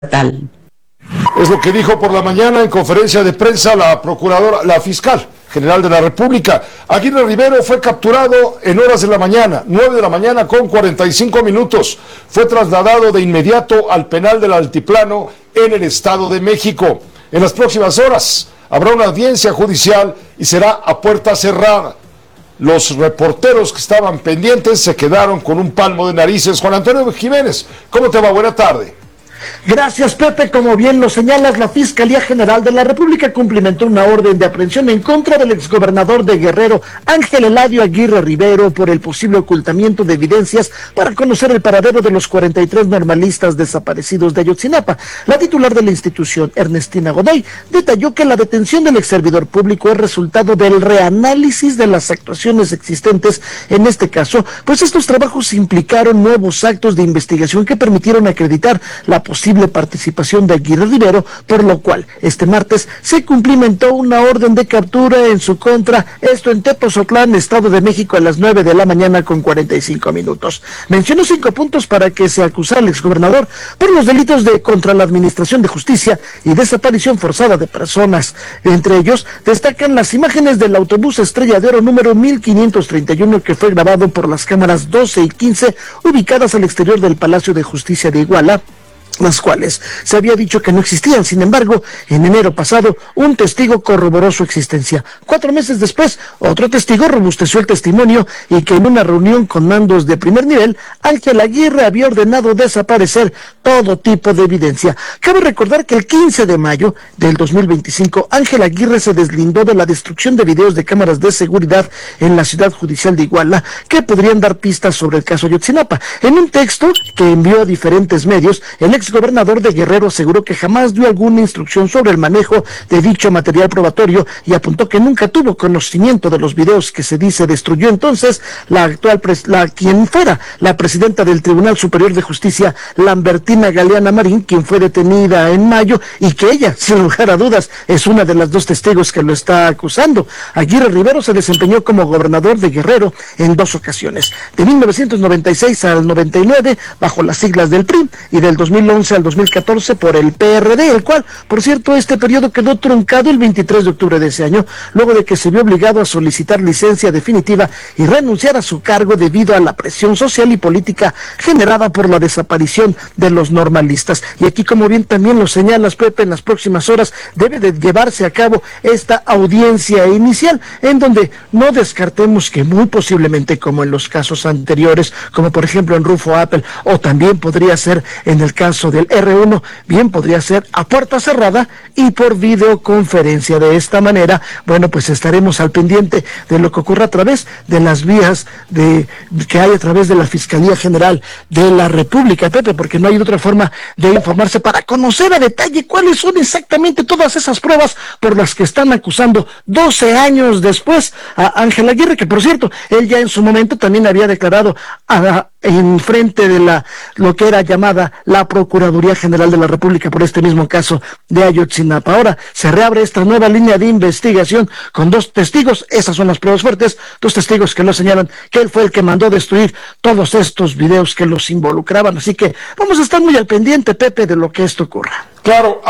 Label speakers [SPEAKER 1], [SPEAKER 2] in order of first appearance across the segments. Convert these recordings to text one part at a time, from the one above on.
[SPEAKER 1] estatal.
[SPEAKER 2] Es lo que dijo por la mañana en conferencia de prensa la fiscal general de la República. Aguirre Rivero fue capturado en horas de la mañana, 9 de la mañana con 45 minutos. Fue trasladado de inmediato al penal del Altiplano en el Estado de México. En las próximas horas habrá una audiencia judicial y será a puerta cerrada. Los reporteros que estaban pendientes se quedaron con un palmo de narices. Juan Antonio Jiménez, ¿cómo te va? Buena tarde.
[SPEAKER 3] Gracias, Pepe. Como bien lo señalas, la Fiscalía General de la República cumplimentó una orden de aprehensión en contra del exgobernador de Guerrero, Ángel Eladio Aguirre Rivero, por el posible ocultamiento de evidencias para conocer el paradero de los 43 normalistas desaparecidos de Ayotzinapa. La titular de la institución, Ernestina Godoy, detalló que la detención del exservidor público es resultado del reanálisis de las actuaciones existentes en este caso, pues estos trabajos implicaron nuevos actos de investigación que permitieron acreditar la posible participación de Aguirre Rivero, por lo cual este martes se cumplimentó una orden de captura en su contra, esto en Tepozotlán, Estado de México, a las 9 de la mañana con 45 minutos. Mencionó 5 puntos para que se acusara al exgobernador por los delitos de contra la administración de justicia y desaparición forzada de personas. Entre ellos destacan las imágenes del autobús Estrella de Oro número 1531 que fue grabado por las cámaras 12 y 15 ubicadas al exterior del Palacio de Justicia de Iguala, las cuales se había dicho que no existían. Sin embargo, en enero pasado, un testigo corroboró su existencia. 4 meses después, otro testigo robusteció el testimonio y que en una reunión con mandos de primer nivel, Ángel Aguirre había ordenado desaparecer todo tipo de evidencia. Cabe recordar que el 15 de mayo del 2025, Ángel Aguirre se deslindó de la destrucción de videos de cámaras de seguridad en la ciudad judicial de Iguala que podrían dar pistas sobre el caso Ayotzinapa. En un texto que envió a diferentes medios, el exgobernador de Guerrero aseguró que jamás dio alguna instrucción sobre el manejo de dicho material probatorio y apuntó que nunca tuvo conocimiento de los videos que se dice destruyó. Entonces, quien fuera la presidenta del Tribunal Superior de Justicia, Lambertina Galeana Marín, quien fue detenida en mayo y que ella, sin lugar a dudas, es una de las 2 testigos que lo está acusando. Aguirre Rivero se desempeñó como gobernador de Guerrero en 2 ocasiones, de 1996 al 99 bajo las siglas del PRI y del 2011 al 2014 por el PRD, el cual, por cierto, este periodo quedó truncado el 23 de octubre de ese año, luego de que se vio obligado a solicitar licencia definitiva y renunciar a su cargo debido a la presión social y política generada por la desaparición de los normalistas. Y aquí, como bien también lo señalas, Pepe, en las próximas horas debe de llevarse a cabo esta audiencia inicial, en donde no descartemos que muy posiblemente, como en los casos anteriores, como por ejemplo en Rufo Apple, o también podría ser en el caso del R1, bien podría ser a puerta cerrada y por videoconferencia. De esta manera, bueno, pues estaremos al pendiente de lo que ocurra a través de las vías que hay a través de la Fiscalía General de la República, Pepe, porque no hay otra forma de informarse para conocer a detalle cuáles son exactamente todas esas pruebas por las que están acusando 12 años después a Ángel Aguirre, que por cierto, él ya en su momento también había declarado en frente de lo que era llamada la Procuraduría General de la República por este mismo caso de Ayotzinapa. Ahora se reabre esta nueva línea de investigación con 2 testigos, esas son las pruebas fuertes, 2 testigos que lo señalan que él fue el que mandó destruir todos estos videos que los involucraban, así que vamos a estar muy al pendiente, Pepe, de lo que esto ocurra.
[SPEAKER 2] Claro,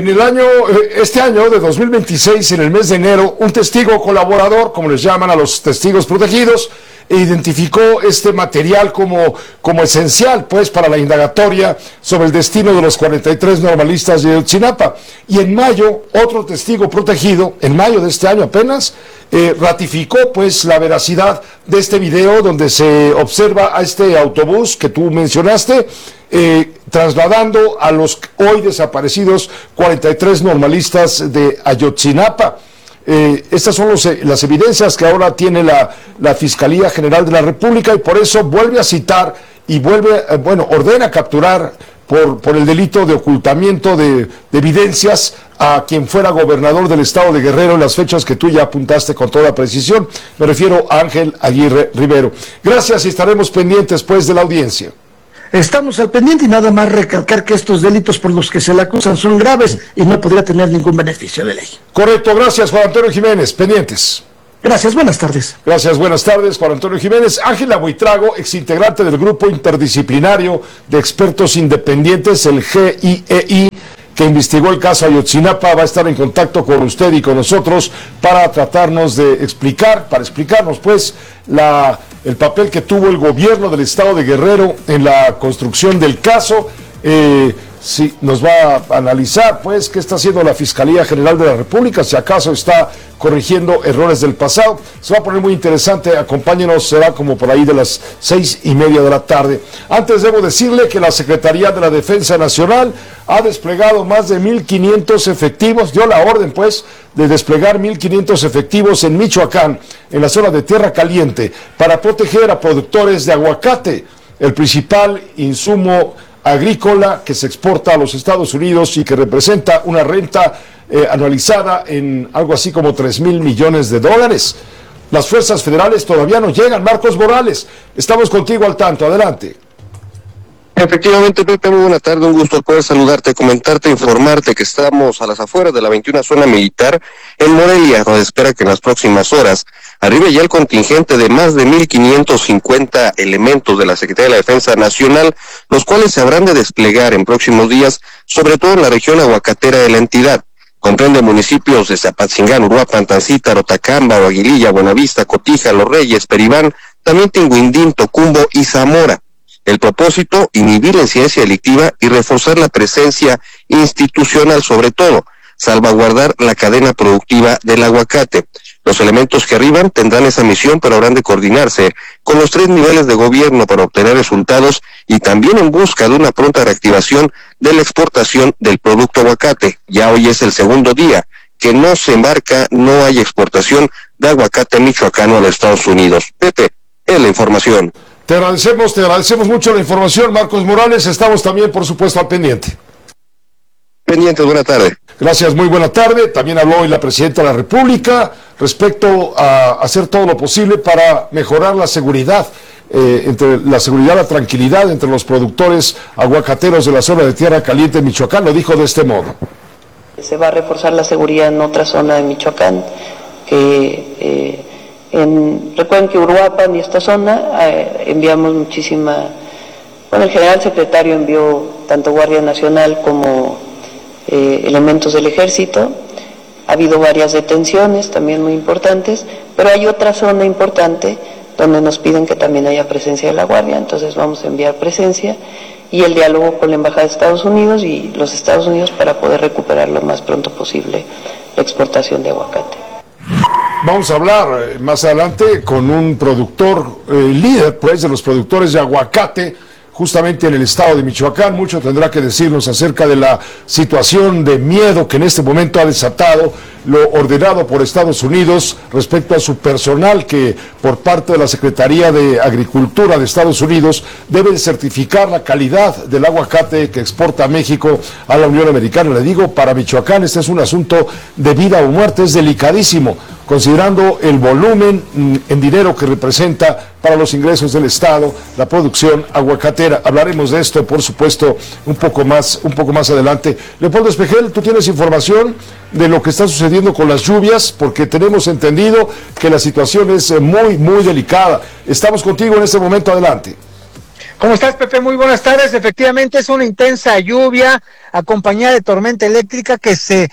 [SPEAKER 2] este año de 2026, en el mes de enero, un testigo colaborador, como les llaman a los testigos protegidos, identificó este material como esencial, pues, para la indagatoria sobre el destino de los 43 normalistas de Ayotzinapa. Y en mayo, otro testigo protegido, en mayo de este año apenas, ratificó, pues, la veracidad de este video donde se observa a este autobús que tú mencionaste, trasladando a los hoy desaparecidos 43 normalistas de Ayotzinapa. Estas son las evidencias que ahora tiene la Fiscalía General de la República y por eso vuelve a citar y ordena capturar por el delito de ocultamiento de evidencias a quien fuera gobernador del estado de Guerrero en las fechas que tú ya apuntaste con toda precisión. Me refiero a Ángel Aguirre Rivero. Gracias y estaremos pendientes pues de la audiencia.
[SPEAKER 3] Estamos al pendiente y nada más recalcar que estos delitos por los que se le acusan son graves y no podría tener ningún beneficio de ley.
[SPEAKER 2] Correcto, gracias Juan Antonio Jiménez, pendientes.
[SPEAKER 3] Gracias, buenas tardes.
[SPEAKER 2] Gracias, buenas tardes, Juan Antonio Jiménez. Ángela Buitrago, exintegrante del Grupo Interdisciplinario de Expertos Independientes, el GIEI, que investigó el caso Ayotzinapa, va a estar en contacto con usted y con nosotros para tratarnos de explicarnos pues el papel que tuvo el gobierno del estado de Guerrero en la construcción del caso. Sí, nos va a analizar pues qué está haciendo la Fiscalía General de la República, si acaso está corrigiendo errores del pasado. Se va a poner muy interesante, acompáñenos, será como por ahí de las 6:30 de la tarde. Antes debo decirle que la Secretaría de la Defensa Nacional ha desplegado más de 1,500 efectivos, dio la orden pues de desplegar 1,500 efectivos en Michoacán, en la zona de Tierra Caliente, para proteger a productores de aguacate, el principal insumo agrícola que se exporta a los Estados Unidos y que representa una renta anualizada en algo así como $3,000 millones. Las fuerzas federales todavía no llegan. Marcos Morales, estamos contigo al tanto, adelante.
[SPEAKER 1] Efectivamente, Pepe, muy buena tarde, un gusto poder saludarte, comentarte, informarte que estamos a las afueras de la 21 zona militar en Morelia, donde espera que en las próximas horas arribe ya el contingente de más de 1,550 elementos de la Secretaría de la Defensa Nacional, los cuales se habrán de desplegar en próximos días, sobre todo en la región aguacatera de la entidad. Comprende municipios de Zapatzingán, Uruapan, Tancítaro, Tacamba, Aguililla, Buenavista, Cotija, Los Reyes, Peribán, también Tinguindín, Tocumbo y Zamora. El propósito, inhibir la incidencia delictiva y reforzar la presencia institucional, sobre todo, salvaguardar la cadena productiva del aguacate. Los elementos que arriban tendrán esa misión, pero habrán de coordinarse con los 3 niveles de gobierno para obtener resultados y también en busca de una pronta reactivación de la exportación del producto aguacate. Ya hoy es el segundo día que no se embarca, no hay exportación de aguacate michoacano a los Estados Unidos. Pepe, es la información.
[SPEAKER 2] Te agradecemos mucho la información, Marcos Morales. Estamos también, por supuesto, al pendiente.
[SPEAKER 1] Pendientes, buena tarde.
[SPEAKER 2] Gracias, muy buena tarde. También habló hoy la Presidenta de la República respecto a hacer todo lo posible para mejorar la seguridad, la tranquilidad entre los productores aguacateros de la zona de Tierra Caliente, Michoacán. Lo dijo de este modo.
[SPEAKER 4] Se va a reforzar la seguridad en otra zona de Michoacán, recuerden que Uruapan y esta zona enviamos el general secretario envió tanto Guardia Nacional como elementos del ejército. Ha habido varias detenciones también muy importantes, pero hay otra zona importante donde nos piden que también haya presencia de la Guardia, entonces vamos a enviar presencia y el diálogo con la Embajada de Estados Unidos y los Estados Unidos para poder recuperar lo más pronto posible la exportación de aguacate.
[SPEAKER 2] Vamos a hablar más adelante con un productor líder, pues, de los productores de aguacate, justamente en el estado de Michoacán. Mucho tendrá que decirnos acerca de la situación de miedo que en este momento ha desatado lo ordenado por Estados Unidos respecto a su personal, que por parte de la Secretaría de Agricultura de Estados Unidos debe certificar la calidad del aguacate que exporta a México a la Unión Americana. Le digo, para Michoacán este es un asunto de vida o muerte, es delicadísimo, considerando el volumen en dinero que representa para los ingresos del Estado la producción aguacatera. Hablaremos de esto, por supuesto, un poco más adelante. Leopoldo Espejel, tú tienes información de lo que está sucediendo con las lluvias, porque tenemos entendido que la situación es muy, muy delicada. Estamos contigo en este momento, adelante.
[SPEAKER 5] ¿Cómo estás, Pepe? Muy buenas tardes. Efectivamente es una intensa lluvia acompañada de tormenta eléctrica que se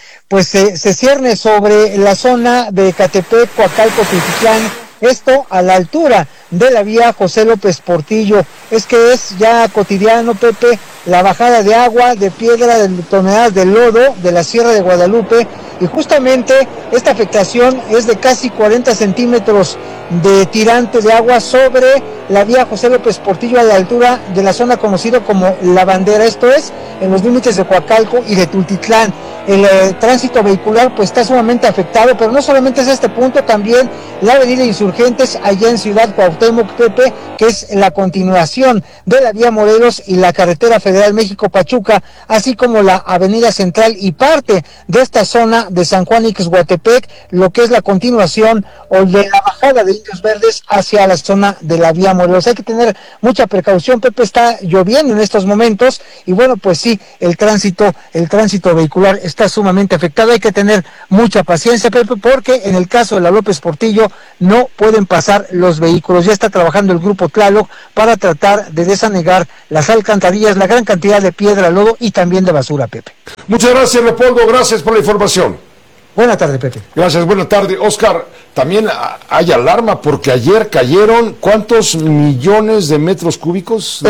[SPEAKER 5] cierne sobre la zona de Ecatepec, Coacalco, Tultitlán. Esto a la altura de la vía José López Portillo. Es que es ya cotidiano, Pepe, la bajada de agua, de piedra, de toneladas de lodo de la Sierra de Guadalupe, y justamente esta afectación es de casi 40 centímetros de tirante de agua sobre la vía José López Portillo a la altura de la zona conocida como La Bandera, esto es, en los límites de Coacalco y de Tultitlán. El tránsito vehicular pues está sumamente afectado, pero no solamente es este punto, también la avenida Insurgentes allá en Ciudad Cuauhtémoc, Pepe, que es la continuación de la vía Morelos y la carretera federal México-Pachuca, así como la avenida Central y parte de esta zona de San Juan Ixhuatepec, lo que es la continuación o de la bajada de Indios Verdes hacia la zona de la vía Morelos. Hay que tener mucha precaución, Pepe, está lloviendo en estos momentos y bueno, pues sí, el tránsito vehicular está está sumamente afectado. Hay que tener mucha paciencia, Pepe, porque en el caso de la López Portillo no pueden pasar los vehículos. Ya está trabajando el grupo Tlaloc para tratar de desanegar las alcantarillas, la gran cantidad de piedra, lodo y también de basura, Pepe.
[SPEAKER 2] Muchas gracias, Leopoldo, gracias por la información.
[SPEAKER 5] Buenas tardes, Pepe.
[SPEAKER 2] Gracias, buenas tardes. Oscar, también hay alarma porque ayer cayeron ¿cuántos millones de metros cúbicos?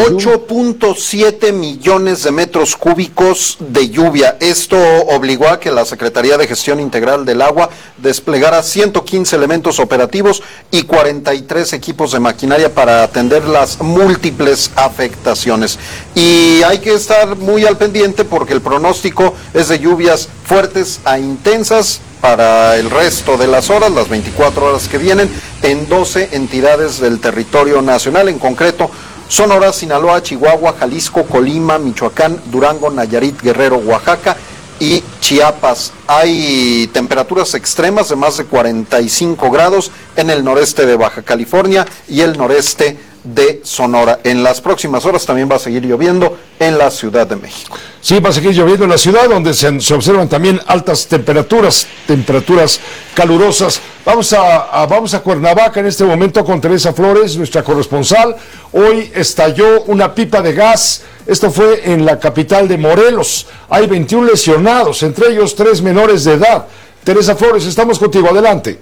[SPEAKER 6] 8.7 millones de metros cúbicos de lluvia. Esto obligó a que la Secretaría de Gestión Integral del Agua desplegara 115 elementos operativos y 43 equipos de maquinaria para atender las múltiples afectaciones. Y hay que estar muy al pendiente porque el pronóstico es de lluvias fuertes a intensas para el resto de las horas, las 24 horas que vienen, en 12 entidades del territorio nacional, en concreto Sonora, Sinaloa, Chihuahua, Jalisco, Colima, Michoacán, Durango, Nayarit, Guerrero, Oaxaca y Chiapas. Hay temperaturas extremas de más de 45 grados en el noreste de Baja California y el noreste de Sonora. En las próximas horas también va a seguir lloviendo en la Ciudad de México.
[SPEAKER 2] Sí, va a seguir lloviendo en la ciudad, donde se observan también altas temperaturas calurosas. Vamos a Cuernavaca en este momento con Teresa Flores, nuestra corresponsal. Hoy estalló una pipa de gas. Esto fue en la capital de Morelos. Hay 21 lesionados, entre ellos 3 menores de edad. Teresa Flores, estamos contigo, adelante.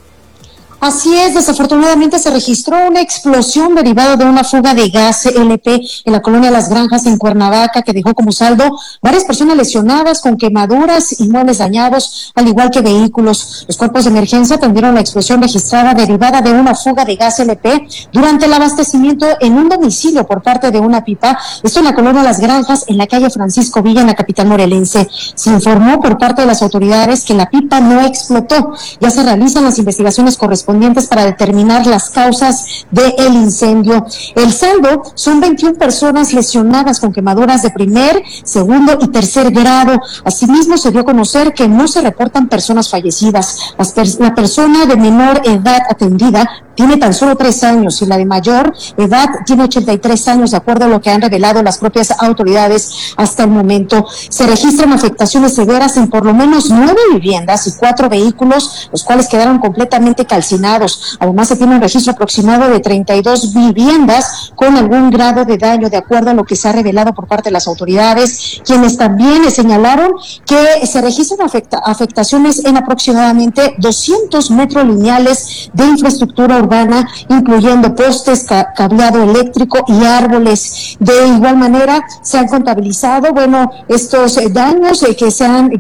[SPEAKER 7] Así es, desafortunadamente se registró una explosión derivada de una fuga de gas LP en la colonia Las Granjas en Cuernavaca, que dejó como saldo varias personas lesionadas con quemaduras y muebles dañados, al igual que vehículos. Los cuerpos de emergencia atendieron la explosión registrada derivada de una fuga de gas LP durante el abastecimiento en un domicilio por parte de una pipa, esto en la colonia Las Granjas, en la calle Francisco Villa, en la capital morelense. Se informó por parte de las autoridades que la pipa no explotó. Ya se realizan las investigaciones correspondientes para determinar las causas del incendio. El saldo son 21 personas lesionadas con quemaduras de primer, segundo y tercer grado. Asimismo, se dio a conocer que no se reportan personas fallecidas. La persona de menor edad atendida tiene tan solo 3 años y la de mayor edad tiene 83 años, de acuerdo a lo que han revelado las propias autoridades hasta el momento. Se registran afectaciones severas en por lo menos 9 viviendas y 4 vehículos, los cuales quedaron completamente calcinados. Además, se tiene un registro aproximado de 32 viviendas con algún grado de daño, de acuerdo a lo que se ha revelado por parte de las autoridades, quienes también señalaron que se registran afectaciones en aproximadamente 200 metros lineales de infraestructura urbana, incluyendo postes, cableado eléctrico y árboles. De igual manera, se han contabilizado, estos daños que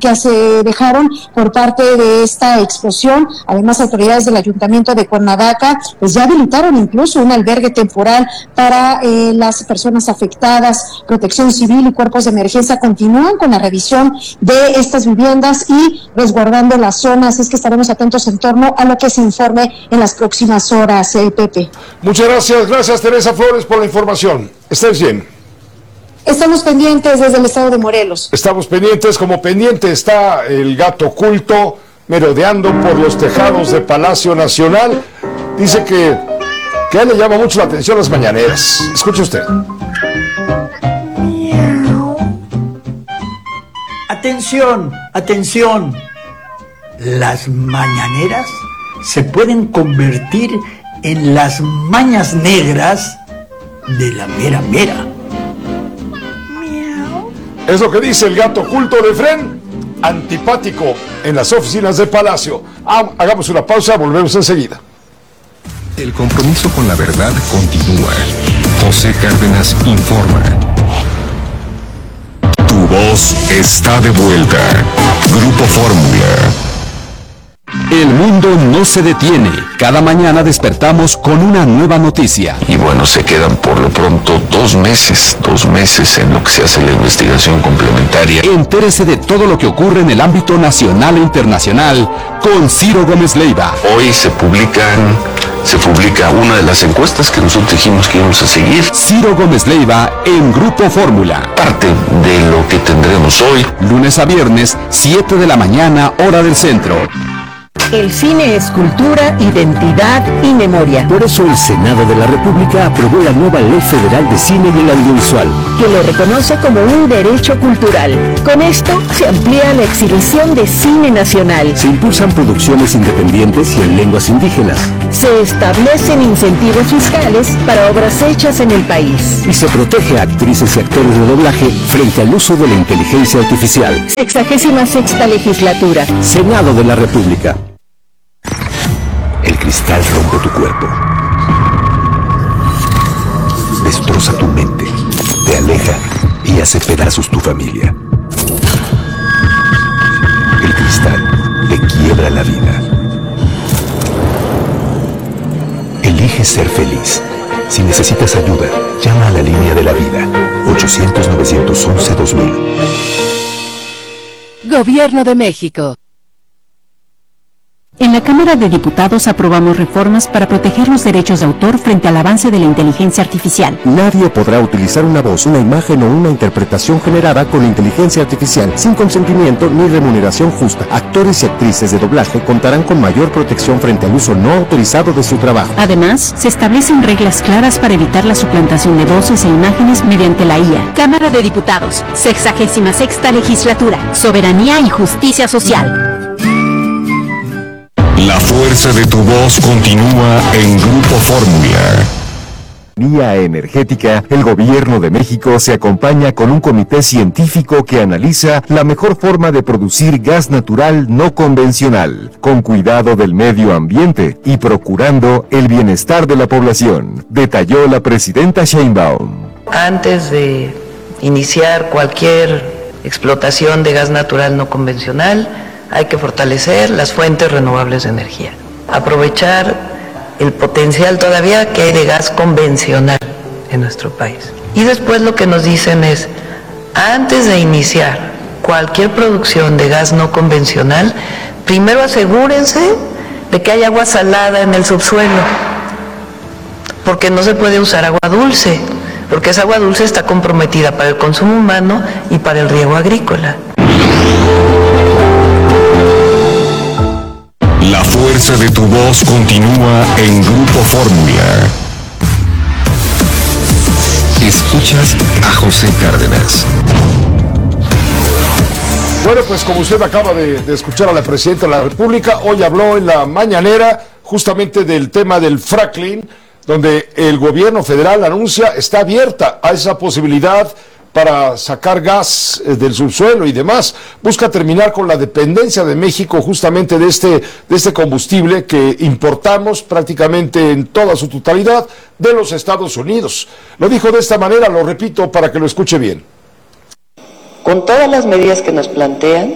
[SPEAKER 7] se dejaron por parte de esta explosión. Además, autoridades del Ayuntamiento de Cuernavaca pues ya habilitaron incluso un albergue temporal para las personas afectadas. Protección Civil y cuerpos de emergencia continúan con la revisión de estas viviendas y resguardando las zonas. Es que estaremos atentos en torno a lo que se informe en las próximas horas, Pepe.
[SPEAKER 2] Muchas gracias Teresa Flores por la información. ¿Estáis bien?
[SPEAKER 7] Estamos pendientes desde el estado de Morelos.
[SPEAKER 2] Estamos pendientes, como pendiente está el gato oculto merodeando por los tejados de Palacio Nacional. Dice que a él le llama mucho la atención las mañaneras. Escuche usted.
[SPEAKER 8] Atención. Las mañaneras se pueden convertir en las mañas negras de la mera mera.
[SPEAKER 2] Es lo que dice el gato oculto de Fren, antipático en las oficinas de Palacio. Hagamos una pausa, volvemos enseguida.
[SPEAKER 9] El compromiso con la verdad continúa. José Cárdenas informa. Tu voz está de vuelta. Grupo Fórmula.
[SPEAKER 10] El mundo no se detiene. Cada mañana despertamos con una nueva noticia.
[SPEAKER 11] Y bueno, se quedan por lo pronto 2 meses en lo que se hace la investigación complementaria.
[SPEAKER 10] Entérese de todo lo que ocurre en el ámbito nacional e internacional con Ciro Gómez Leiva.
[SPEAKER 11] Hoy se publica una de las encuestas que nosotros dijimos que íbamos a seguir.
[SPEAKER 10] Ciro Gómez Leiva en Grupo Fórmula.
[SPEAKER 11] Parte de lo que tendremos hoy.
[SPEAKER 10] Lunes a viernes, 7 de la mañana, hora del centro.
[SPEAKER 12] El cine es cultura, identidad y memoria.
[SPEAKER 13] Por eso el Senado de la República aprobó la nueva Ley Federal de Cine y el Audiovisual,
[SPEAKER 12] que lo reconoce como un derecho cultural. Con esto se amplía la exhibición de cine nacional.
[SPEAKER 13] Se impulsan producciones independientes y en lenguas indígenas.
[SPEAKER 12] Se establecen incentivos fiscales para obras hechas en el país.
[SPEAKER 13] Y se protege a actrices y actores de doblaje frente al uso de la inteligencia artificial.
[SPEAKER 12] 66ª legislatura.
[SPEAKER 13] Senado de la República. El cristal rompe tu cuerpo. Destroza tu mente. Te aleja y hace pedazos tu familia. El cristal te quiebra la vida. Elige ser feliz. Si necesitas ayuda, llama a la línea de la vida. 800-911-2000.
[SPEAKER 14] Gobierno de México.
[SPEAKER 15] En la Cámara de Diputados aprobamos reformas para proteger los derechos de autor frente al avance de la inteligencia artificial.
[SPEAKER 16] Nadie podrá utilizar una voz, una imagen o una interpretación generada con inteligencia artificial sin consentimiento ni remuneración justa. Actores y actrices de doblaje contarán con mayor protección frente al uso no autorizado de su trabajo.
[SPEAKER 15] Además, se establecen reglas claras para evitar la suplantación de voces e imágenes mediante la IA.
[SPEAKER 14] Cámara de Diputados, 66ª legislatura, soberanía y justicia social.
[SPEAKER 9] La fuerza de tu voz continúa en Grupo Fórmula.
[SPEAKER 16] Vía energética, el Gobierno de México se acompaña con un comité científico que analiza la mejor forma de producir gas natural no convencional, con cuidado del medio ambiente y procurando el bienestar de la población, detalló la presidenta Sheinbaum.
[SPEAKER 4] Antes de iniciar cualquier explotación de gas natural no convencional, hay que fortalecer las fuentes renovables de energía, aprovechar el potencial todavía que hay de gas convencional en nuestro país. Y después lo que nos dicen es, antes de iniciar cualquier producción de gas no convencional, primero asegúrense de que hay agua salada en el subsuelo, porque no se puede usar agua dulce, porque esa agua dulce está comprometida para el consumo humano y para el riego agrícola.
[SPEAKER 9] La fuerza de tu voz continúa en Grupo Fórmula. Escuchas a José Cárdenas.
[SPEAKER 2] Bueno, pues como usted acaba de escuchar a la Presidenta de la República, hoy habló en la mañanera justamente del tema del fracking, donde el gobierno federal anuncia está abierta a esa posibilidad para sacar gas del subsuelo y demás. Busca terminar con la dependencia de México justamente de este combustible que importamos prácticamente en toda su totalidad de los Estados Unidos. Lo dijo de esta manera, lo repito para que lo escuche bien.
[SPEAKER 4] Con todas las medidas que nos plantean,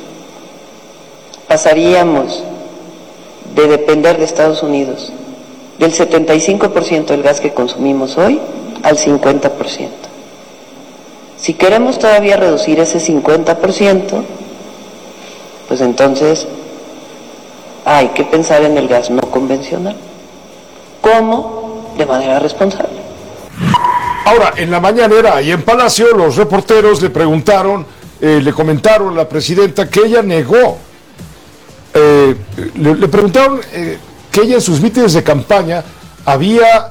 [SPEAKER 4] pasaríamos de depender de Estados Unidos del 75% del gas que consumimos hoy al 50%. Si queremos todavía reducir ese 50%, pues entonces hay que pensar en el gas no convencional. ¿Cómo? De manera responsable.
[SPEAKER 2] Ahora, en la mañanera y en Palacio, los reporteros le preguntaron, le comentaron a la presidenta que ella negó, le preguntaron que ella en sus mítines de campaña había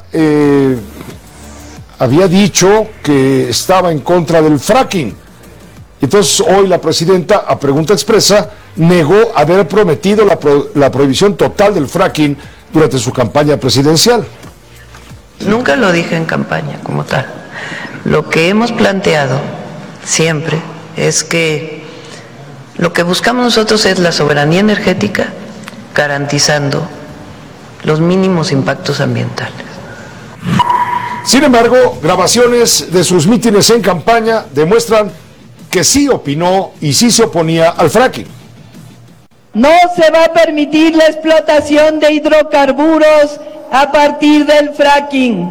[SPEAKER 2] dicho que estaba en contra del fracking. Entonces hoy la presidenta, a pregunta expresa, negó haber prometido la prohibición total del fracking durante su campaña presidencial.
[SPEAKER 4] Nunca lo dije en campaña como tal. Lo que hemos planteado siempre es que lo que buscamos nosotros es la soberanía energética, garantizando los mínimos impactos ambientales.
[SPEAKER 2] Sin embargo, grabaciones de sus mítines en campaña demuestran que sí opinó y sí se oponía al fracking.
[SPEAKER 17] No se va a permitir la explotación de hidrocarburos a partir del fracking.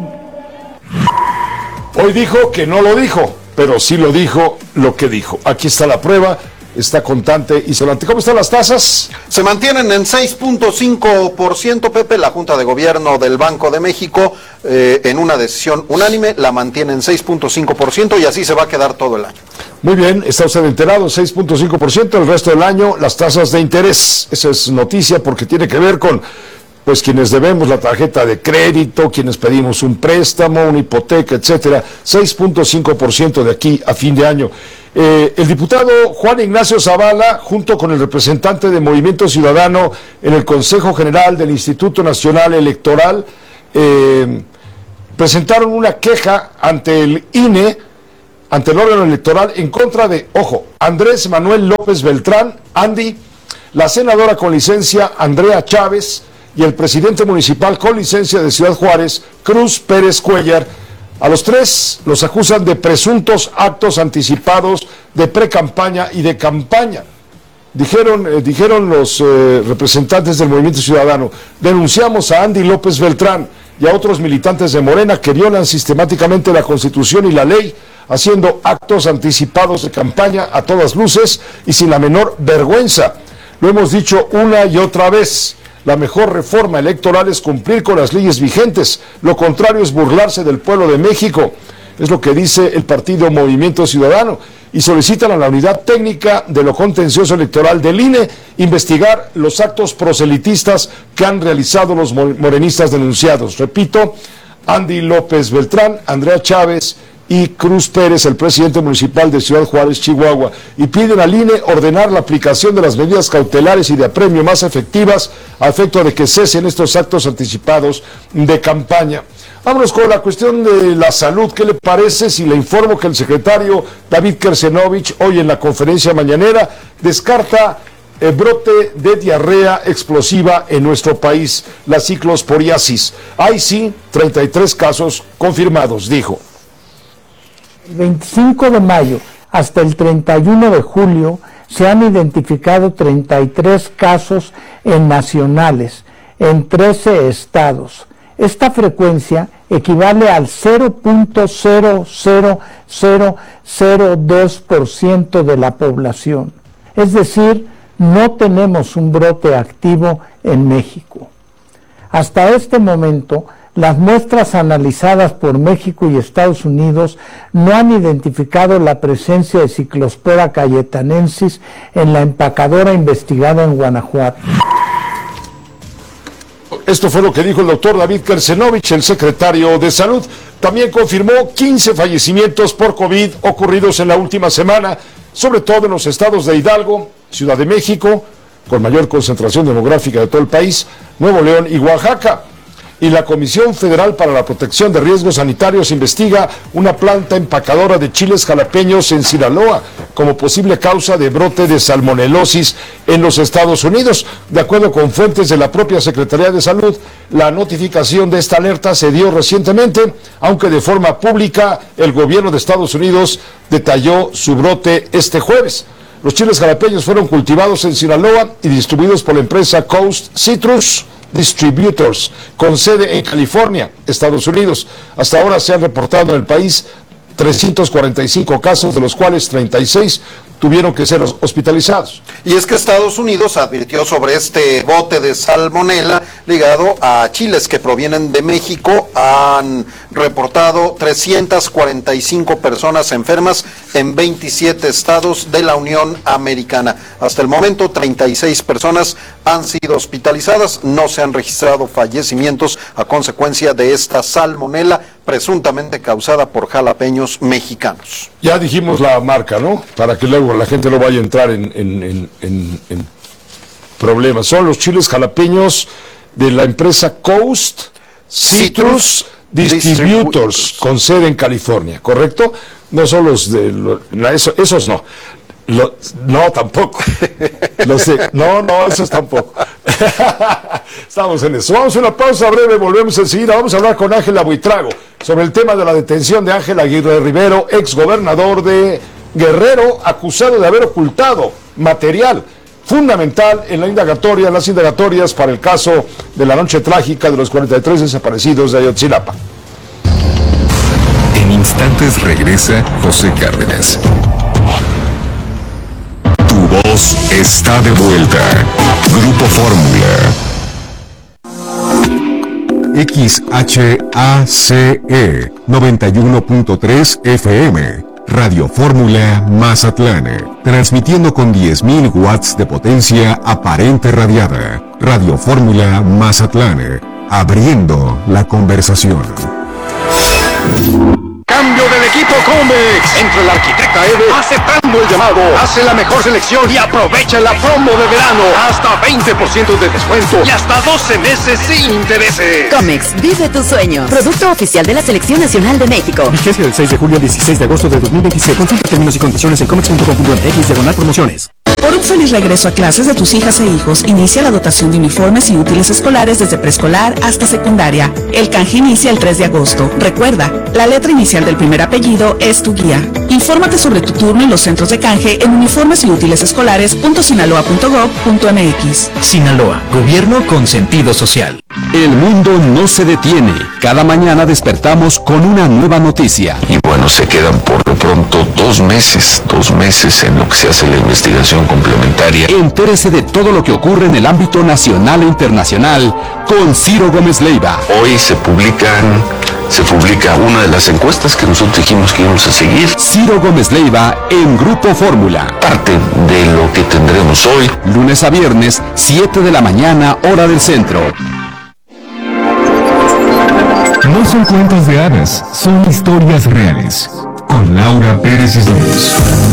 [SPEAKER 2] Hoy dijo que no lo dijo, pero sí lo dijo lo que dijo. Aquí está la prueba. está constante y solante. ¿Cómo están las tasas?
[SPEAKER 6] Se mantienen en 6.5%, Pepe. La Junta de Gobierno del Banco de México, en una decisión unánime, la mantiene en 6.5% y así se va a quedar todo el año.
[SPEAKER 2] Muy bien, está usted enterado, 6.5%, el resto del año las tasas de interés. Esa es noticia porque tiene que ver con pues quienes debemos la tarjeta de crédito, quienes pedimos un préstamo, una hipoteca, etcétera, 6.5% de aquí a fin de año. El diputado Juan Ignacio Zavala, junto con el representante de Movimiento Ciudadano en el Consejo General del Instituto Nacional Electoral, presentaron una queja ante el INE, ante el órgano electoral, en contra de, Andrés Manuel López Beltrán, Andy, la senadora con licencia Andrea Chávez y el presidente municipal con licencia de Ciudad Juárez, Cruz Pérez Cuellar. A los tres los acusan de presuntos actos anticipados de precampaña y de campaña. Dijeron los representantes del Movimiento Ciudadano: denunciamos a Andy López Beltrán y a otros militantes de Morena que violan sistemáticamente la Constitución y la ley, haciendo actos anticipados de campaña a todas luces y sin la menor vergüenza. Lo hemos dicho una y otra vez. La mejor reforma electoral es cumplir con las leyes vigentes. Lo contrario es burlarse del pueblo de México. Es lo que dice el partido Movimiento Ciudadano. Y solicitan a la unidad técnica de lo contencioso electoral del INE investigar los actos proselitistas que han realizado los morenistas denunciados. Repito, Andy López Beltrán, Andrea Chávez y Cruz Pérez, el presidente municipal de Ciudad Juárez, Chihuahua, y piden al INE ordenar la aplicación de las medidas cautelares y de apremio más efectivas a efecto de que cesen estos actos anticipados de campaña. Vámonos con la cuestión de la salud. ¿Qué le parece si le informo que el secretario David Kersenovich, hoy en la conferencia mañanera, descarta el brote de diarrea explosiva en nuestro país, la ciclosporiasis? Hay sí 33 casos confirmados, dijo.
[SPEAKER 18] El 25 de mayo hasta el 31 de julio se han identificado 33 casos en nacionales en 13 estados. Esta frecuencia equivale al 0.00002% de la población. Es decir, no tenemos un brote activo en México. Hasta este momento, las muestras analizadas por México y Estados Unidos no han identificado la presencia de Ciclospora cayetanensis en la empacadora investigada en Guanajuato.
[SPEAKER 2] Esto fue lo que dijo el doctor David Kersenovich, el secretario de Salud. También confirmó 15 fallecimientos por COVID ocurridos en la última semana, sobre todo en los estados de Hidalgo, Ciudad de México, con mayor concentración demográfica de todo el país, Nuevo León y Oaxaca. Y la Comisión Federal para la Protección de Riesgos Sanitarios investiga una planta empacadora de chiles jalapeños en Sinaloa como posible causa de brote de salmonelosis en los Estados Unidos. De acuerdo con fuentes de la propia Secretaría de Salud, la notificación de esta alerta se dio recientemente, aunque de forma pública el gobierno de Estados Unidos detalló su brote este jueves. Los chiles jalapeños fueron cultivados en Sinaloa y distribuidos por la empresa Coast Citrus Distributors, con sede en California, Estados Unidos. Hasta ahora se han reportado en el país 345 casos, de los cuales 36 tuvieron que ser hospitalizados.
[SPEAKER 6] Y es que Estados Unidos advirtió sobre este bote de salmonela ligado a chiles que provienen de México. Han reportado 345 personas enfermas en 27 estados de la Unión Americana. Hasta el momento, 36 personas han sido hospitalizadas. No se han registrado fallecimientos a consecuencia de esta salmonela, presuntamente causada por jalapeños mexicanos.
[SPEAKER 2] Ya dijimos la marca, ¿no? Para que luego la gente no vaya a entrar en problemas. Son los chiles jalapeños de la empresa Coast Citrus Distributors, con sede en California, ¿correcto? No son los de... esos no. No, tampoco. Esos tampoco. Estamos en eso. Vamos a una pausa breve, volvemos enseguida. Vamos a hablar con Ángela Buitrago sobre el tema de la detención de Ángel Aguirre Rivero, exgobernador de Guerrero, acusado de haber ocultado material fundamental en las indagatorias para el caso de la noche trágica de los 43 desaparecidos de Ayotzinapa.
[SPEAKER 9] En instantes regresa José Cárdenas. Tu voz está de vuelta. Grupo Fórmula. XHACE 91.3 FM. Radio Fórmula Mazatlán. Transmitiendo con 10.000 watts de potencia aparente radiada. Radio Fórmula Mazatlán. Abriendo la conversación.
[SPEAKER 19] Cambio del equipo Comex. Entra el arquitecta Eve aceptando el llamado. Hace la mejor selección y aprovecha la promo de verano. Hasta 20% de descuento y hasta 12 meses sin intereses.
[SPEAKER 20] Comex, vive tu sueño. Producto oficial de la Selección Nacional de México.
[SPEAKER 21] Vigencia del 6 de julio al 16 de agosto de 2026. Consulta términos y condiciones en comex.com.mx/promociones.
[SPEAKER 22] Por un feliz regreso a clases de tus hijas e hijos, inicia la dotación de uniformes y útiles escolares desde preescolar hasta secundaria. El canje inicia el 3 de agosto. Recuerda, la letra inicial del primer apellido es tu guía. Infórmate sobre tu turno en los centros de canje en uniformes y útiles escolares.sinaloa.gov.mx.
[SPEAKER 10] Sinaloa, gobierno con sentido social. El mundo no se detiene. Cada mañana despertamos con una nueva noticia.
[SPEAKER 11] Y bueno, se quedan por lo pronto 2 meses en lo que se hace la investigación complementaria.
[SPEAKER 10] Entérese de todo lo que ocurre en el ámbito nacional e internacional con Ciro Gómez Leiva.
[SPEAKER 11] Hoy se publica una de las encuestas que nosotros dijimos que íbamos a seguir.
[SPEAKER 10] Ciro Gómez Leiva en Grupo Fórmula.
[SPEAKER 11] Parte de lo que tendremos hoy.
[SPEAKER 10] Lunes a viernes, 7 de la mañana, hora del centro.
[SPEAKER 9] No son cuentos de hadas, son historias reales. Con Laura Pérez Islas.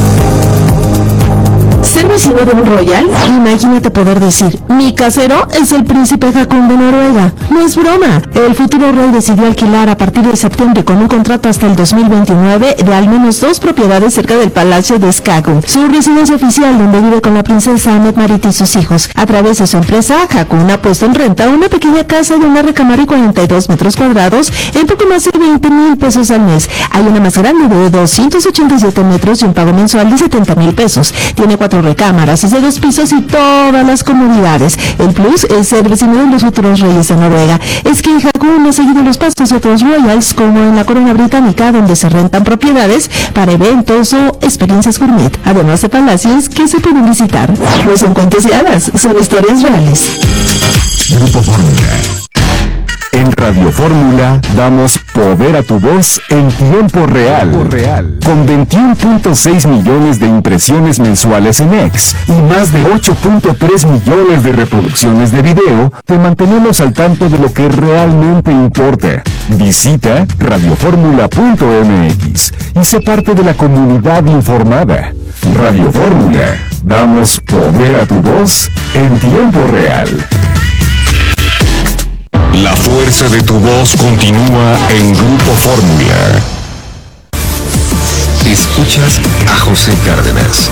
[SPEAKER 12] ¿Ser vecino de un royal? Imagínate poder decir, mi casero es el príncipe Haakon de Noruega. No es broma. El futuro rey decidió alquilar a partir de septiembre con un contrato hasta el 2029 de al menos 2 propiedades cerca del Palacio de Skagun, su residencia oficial donde vive con la princesa Mette-Marit y sus hijos. A través de su empresa, Haakon ha puesto en renta una pequeña casa de una recámara y 42 metros cuadrados en poco más de 20,000 pesos al mes. Hay una más grande de 287 metros y un pago mensual de 70,000 pesos. Tiene 4 recámaras, es de 2 pisos y todas las comodidades. El plus es ser vecino de los futuros reyes de Noruega. Es que Haakon ha seguido los pasos de otros royals, como en la corona británica, donde se rentan propiedades para eventos o experiencias gourmet, además de palacios que se pueden visitar. No son cuentos de hadas, son historias reales.
[SPEAKER 9] Grupo Fórmula.
[SPEAKER 16] En Radio Fórmula damos poder a tu voz en tiempo real. Con 21.6 millones de impresiones mensuales en X y más de 8.3 millones de reproducciones de video, te mantenemos al tanto de lo que realmente importa. Visita radioformula.mx y sé parte de la comunidad informada. Radio Fórmula, damos poder a tu voz en tiempo real.
[SPEAKER 9] La fuerza de tu voz continúa en Grupo Fórmula. Escuchas a José Cárdenas.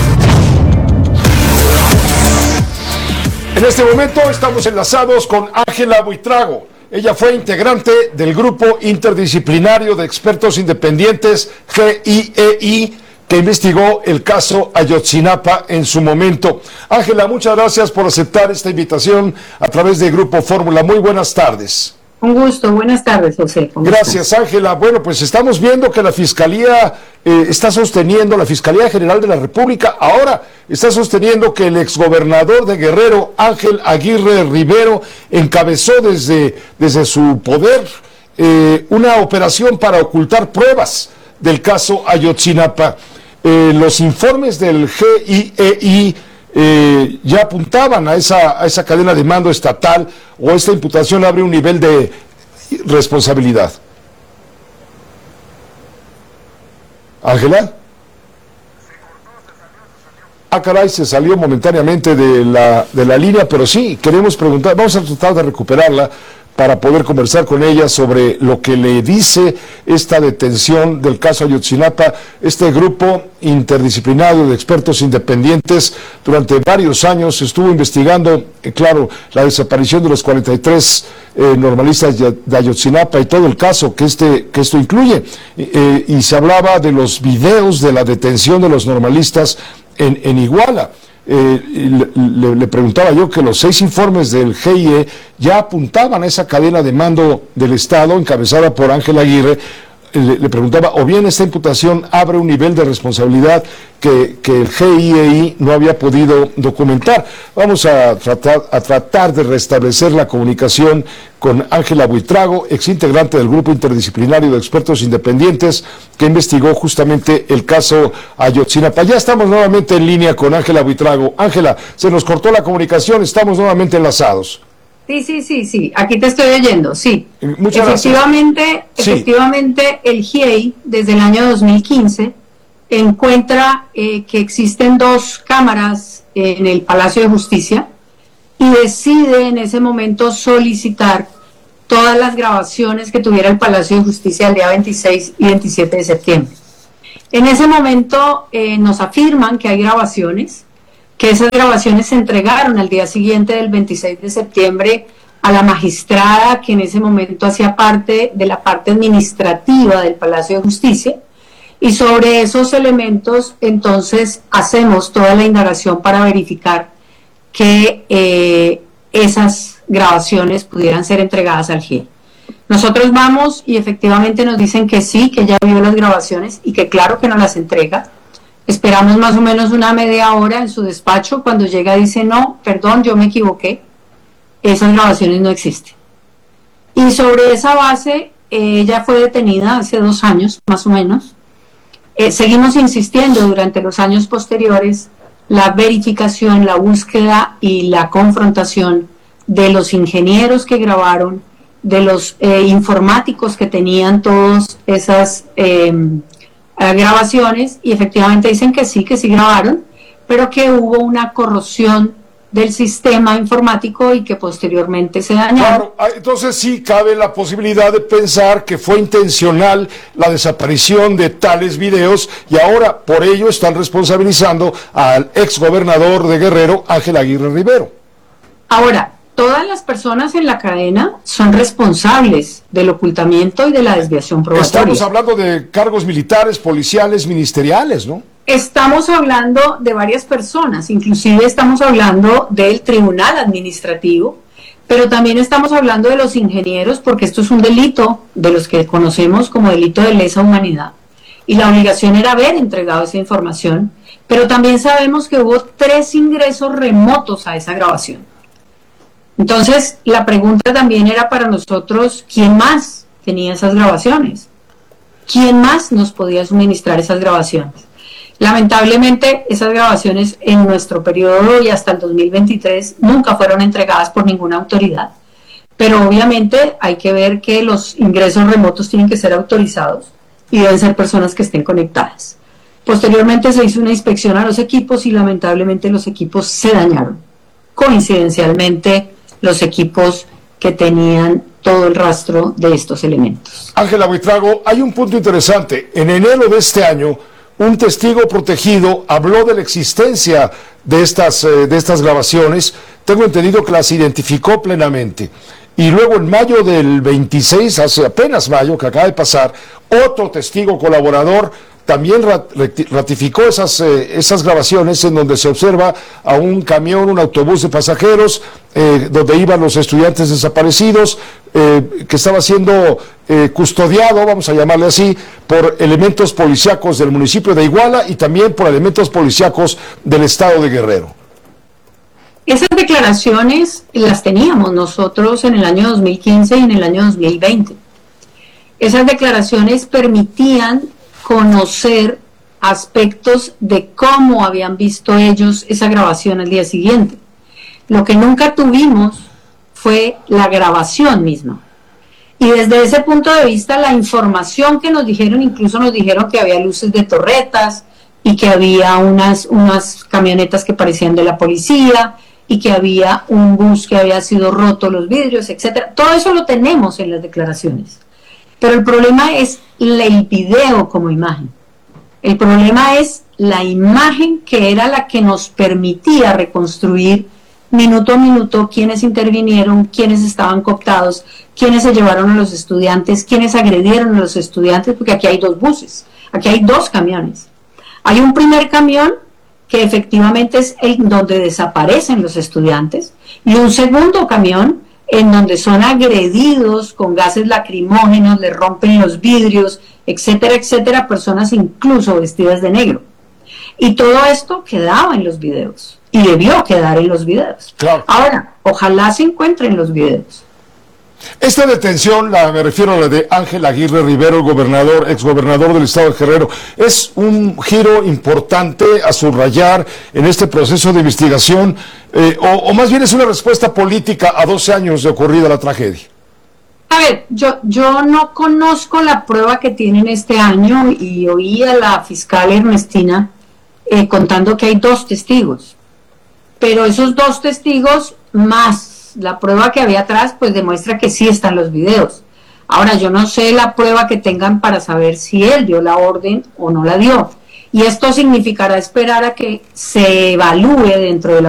[SPEAKER 2] En este momento estamos enlazados con Ángela Buitrago. Ella fue integrante del Grupo Interdisciplinario de Expertos Independientes, GIEI, que investigó el caso Ayotzinapa en su momento. Ángela, muchas gracias por aceptar esta invitación a través de Grupo Fórmula. Muy buenas tardes.
[SPEAKER 23] Un gusto, buenas tardes, José.
[SPEAKER 2] Gracias, Ángela. Bueno, pues estamos viendo que la Fiscalía está sosteniendo, la Fiscalía General de la República ahora está sosteniendo que el exgobernador de Guerrero, Ángel Aguirre Rivero, encabezó desde su poder una operación para ocultar pruebas del caso Ayotzinapa. Los informes del GIEI ya apuntaban a esa cadena de mando estatal, o esta imputación abre un nivel de responsabilidad. ¿Ángela? Caray, se salió momentáneamente de la línea, pero sí, queremos preguntar, vamos a tratar de recuperarla para poder conversar con ella sobre lo que le dice esta detención del caso Ayotzinapa. Este grupo interdisciplinario de expertos independientes durante varios años estuvo investigando, claro, la desaparición de los 43 normalistas de Ayotzinapa y todo el caso que esto incluye. Y se hablaba de los videos de la detención de los normalistas en Iguala. Le preguntaba yo que los 6 informes del GIE ya apuntaban a esa cadena de mando del Estado encabezada por Ángel Aguirre, le preguntaba, o bien esta imputación abre un nivel de responsabilidad que el GIEI no había podido documentar. Vamos a tratar de restablecer la comunicación con Ángela Buitrago, exintegrante del Grupo Interdisciplinario de Expertos Independientes que investigó justamente el caso Ayotzinapa. Ya estamos nuevamente en línea con Ángela Buitrago. Ángela, se nos cortó la comunicación, estamos nuevamente enlazados.
[SPEAKER 23] Sí, aquí te estoy oyendo, sí.
[SPEAKER 2] Muchas
[SPEAKER 23] efectivamente,
[SPEAKER 2] gracias.
[SPEAKER 23] Efectivamente, el GIEI, desde el año 2015, encuentra que existen 2 cámaras en el Palacio de Justicia y decide en ese momento solicitar todas las grabaciones que tuviera el Palacio de Justicia el día 26 y 27 de septiembre. En ese momento nos afirman que hay grabaciones, que esas grabaciones se entregaron al día siguiente del 26 de septiembre a la magistrada que en ese momento hacía parte de la parte administrativa del Palacio de Justicia, y sobre esos elementos entonces hacemos toda la indagación para verificar que esas grabaciones pudieran ser entregadas al GIEI. Nosotros vamos y efectivamente nos dicen que sí, que ya vio las grabaciones y que claro que nos las entrega. Esperamos más o menos una media hora en su despacho. Cuando llega dice, no, perdón, yo me equivoqué, esas grabaciones no existen. Y sobre esa base, ella fue detenida hace 2 años, más o menos. Seguimos insistiendo durante los años posteriores la verificación, la búsqueda y la confrontación de los ingenieros que grabaron, de los informáticos que tenían todas esas grabaciones, y efectivamente dicen que sí grabaron, pero que hubo una corrosión del sistema informático y que posteriormente se dañaron.
[SPEAKER 2] Claro, entonces sí cabe la posibilidad de pensar que fue intencional la desaparición de tales videos y ahora por ello están responsabilizando al exgobernador de Guerrero, Ángel Aguirre Rivero.
[SPEAKER 23] Ahora, todas las personas en la cadena son responsables del ocultamiento y de la desviación probatoria.
[SPEAKER 2] Estamos hablando de cargos militares, policiales, ministeriales, ¿no?
[SPEAKER 23] Estamos hablando de varias personas, inclusive estamos hablando del tribunal administrativo, pero también estamos hablando de los ingenieros, porque esto es un delito de los que conocemos como delito de lesa humanidad, y la obligación era haber entregado esa información, pero también sabemos que hubo 3 ingresos remotos a esa grabación. Entonces, la pregunta también era para nosotros, ¿quién más tenía esas grabaciones? ¿Quién más nos podía suministrar esas grabaciones? Lamentablemente, esas grabaciones en nuestro periodo y hasta el 2023 nunca fueron entregadas por ninguna autoridad. Pero obviamente hay que ver que los ingresos remotos tienen que ser autorizados y deben ser personas que estén conectadas. Posteriormente se hizo una inspección a los equipos y lamentablemente los equipos se dañaron. Coincidencialmente, los equipos que tenían todo el rastro de estos elementos.
[SPEAKER 2] Ángela Buitrago, hay un punto interesante. En enero de este año, un testigo protegido habló de la existencia de estas grabaciones. Tengo entendido que las identificó plenamente. Y luego en mayo del 26, hace apenas mayo, que acaba de pasar, otro testigo colaborador también ratificó esas grabaciones en donde se observa a un camión, un autobús de pasajeros, donde iban los estudiantes desaparecidos, que estaba siendo custodiado, vamos a llamarle así, por elementos policíacos del municipio de Iguala y también por elementos policíacos del estado de Guerrero.
[SPEAKER 23] Esas declaraciones las teníamos nosotros en el año 2015 y en el año 2020. Esas declaraciones permitían conocer aspectos de cómo habían visto ellos esa grabación al día siguiente. Lo que nunca tuvimos fue la grabación misma. Y desde ese punto de vista, la información que nos dijeron, incluso nos dijeron que había luces de torretas y que había unas camionetas que parecían de la policía y que había un bus que había sido roto los vidrios, etcétera. Todo eso lo tenemos en las declaraciones. Pero el problema es el video como imagen. El problema es la imagen que era la que nos permitía reconstruir minuto a minuto quiénes intervinieron, quiénes estaban cooptados, quiénes se llevaron a los estudiantes, quiénes agredieron a los estudiantes, porque aquí hay 2 buses, aquí hay 2 camiones. Hay un primer camión que efectivamente es el donde desaparecen los estudiantes y un segundo camión en donde son agredidos con gases lacrimógenos, les rompen los vidrios, etcétera, etcétera, personas incluso vestidas de negro. Y todo esto quedaba en los videos, y debió quedar en los videos.
[SPEAKER 2] Claro.
[SPEAKER 23] Ahora, ojalá se encuentren los videos.
[SPEAKER 2] Esta detención, me refiero a la de Ángel Aguirre Rivero, el exgobernador del estado de Guerrero, es un giro importante a subrayar en este proceso de investigación, o más bien es una respuesta política a 12 años de ocurrida la tragedia.
[SPEAKER 23] A ver, yo no conozco la prueba que tienen este año y oí a la fiscal Ernestina contando que hay 2 testigos, pero esos 2 testigos más la prueba que había atrás pues demuestra que sí están los videos. Ahora yo no sé la prueba que tengan para saber si él dio la orden o no la dio, y esto significará esperar a que se evalúe dentro de la